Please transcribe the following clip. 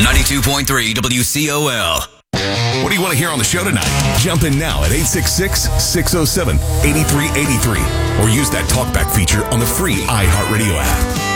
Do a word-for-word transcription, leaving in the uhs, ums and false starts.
ninety-two point three W C O L. What do you want to hear on the show tonight? Jump in now at eight six six, six oh seven, eight three eight three or use that talkback feature on the free iHeartRadio app.